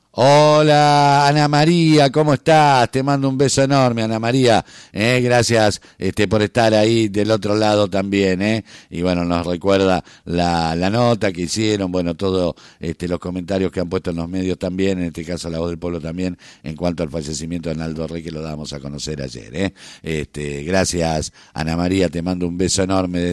Hola Ana María, ¿cómo estás? Te mando un beso enorme, Ana María. Gracias por estar ahí del otro lado también. Y bueno, nos recuerda la nota que hicieron, bueno, todos los comentarios que han puesto en los medios también, en este caso La Voz del Pueblo también, en cuanto al fallecimiento de Arnaldo Rey, que lo dábamos a conocer ayer. Gracias Ana María, te mando un beso enorme.